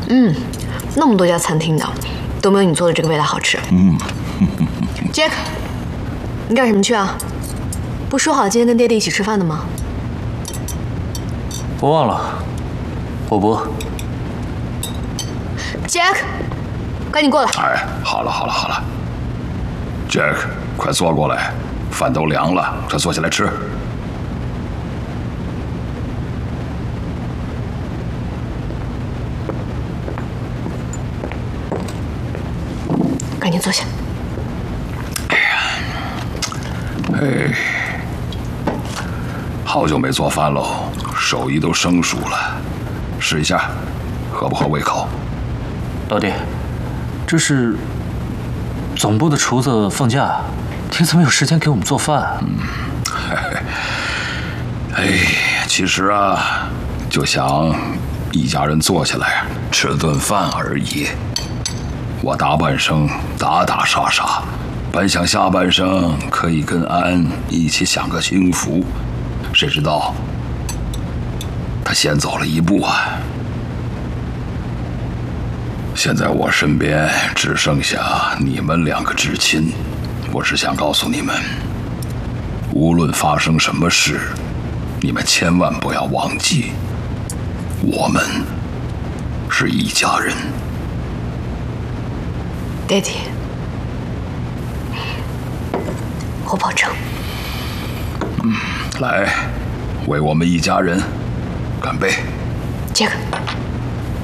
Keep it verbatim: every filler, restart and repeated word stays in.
嗯，那么多家餐厅的，都没有你做的这个味道好吃。嗯。Jack， 你干什么去啊？不说好今天跟爹爹一起吃饭的吗？ 我忘了，我不饿。 Jack， 赶紧过来！ 哎，好了好了好了 ，Jack， 快坐过来，饭都凉了，快坐下来吃。 赶紧坐下。 哎呀，哎，好久没做饭喽，手艺都生疏了，试一下，合不合胃口？ 老弟，这是总部的厨子放假，天怎么有时间给我们做饭？嗯， 哎，其实啊，就想一家人坐下来吃顿饭而已。我大半生打打杀杀，本想下半生可以跟安一起享个清福，谁知道他先走了一步啊！现在我身边只剩下你们两个至亲，我只想告诉你们，无论发生什么事，你们千万不要忘记，我们是一家人。 爹地，我保证。 嗯，来，为我们一家人干杯！ 杰克。